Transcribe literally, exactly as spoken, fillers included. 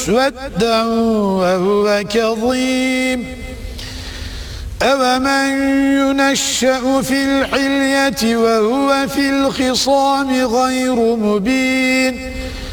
مسودا وهو كظيم أومن ينشأ في الحلية وهو في الخصام غير مبين